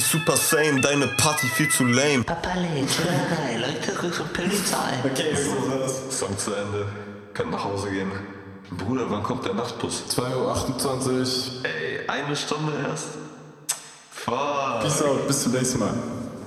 Super Saiyan, deine Party viel zu lame. Papa lädt, Leute, rück zur Polizei. Okay, so das. Song zu Ende. Kann nach Hause gehen. Bruder, wann kommt der Nachtbus? 2:28 Uhr. Ey, 1 Stunde erst? Fuck. Peace out, bis zum nächsten Mal.